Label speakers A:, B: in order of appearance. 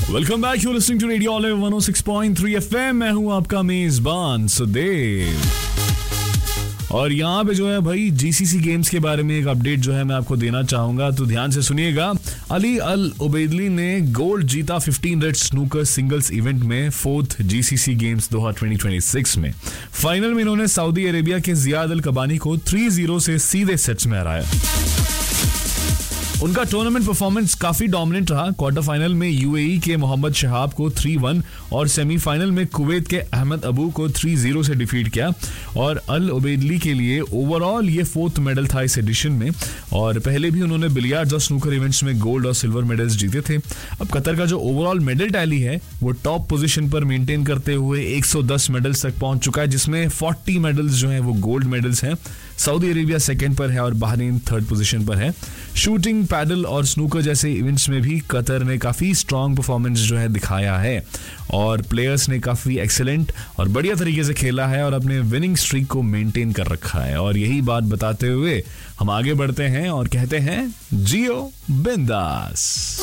A: Welcome back, you listening to radio olive 106.3 FM. मैं हूं आपका मेजबान सुदेव, और यहाँ पे जो है भाई जीसीसी गेम्स के बारे में एक अपडेट जो है मैं आपको देना चाहूंगा, तो ध्यान से सुनिएगा। अली अल उबैदली ने गोल्ड जीता 15 रेड स्नूकर सिंगल्स इवेंट में 4th जीसीसी गेम्स दोहा 2026 में। फाइनल में इन्होंने सऊदी अरेबिया के जियाद अल कबानी को 3-0 से सीधे सेट्स में हराया। उनका टूर्नामेंट परफॉर्मेंस काफी डोमिनेंट रहा। क्वार्टर फाइनल में यूएई के मोहम्मद शहाब को 3-1 और सेमीफाइनल में कुवैत के अहमद अबू को 3-0 से डिफीट किया। और अल उबैदली के लिए ओवरऑल ये 4th मेडल था इस एडिशन में, और पहले भी उन्होंने बिलियर्ड्स और स्नूकर इवेंट्स में गोल्ड और सिल्वर मेडल्स जीते थे। अब कतर का जो ओवरऑल मेडल टैली है वो टॉप पोजीशन पर मेंटेन करते हुए 110 मेडल्स तक पहुंच चुका है, जिसमें 40 मेडल्स जो हैं वो गोल्ड मेडल्स हैं। सऊदी अरेबिया सेकंड पर है और बहरीन थर्ड पोजीशन पर है। शूटिंग, पैडल और स्नूकर जैसे इवेंट्स में भी कतर ने काफी स्ट्रांग परफॉर्मेंस जो है दिखाया है, और प्लेयर्स ने काफी एक्सीलेंट और बढ़िया तरीके से खेला है और अपने विनिंग स्ट्रीक को मेंटेन कर रखा है। और यही बात बताते हुए हम आगे बढ़ते हैं और कहते हैं जियो बिंदास।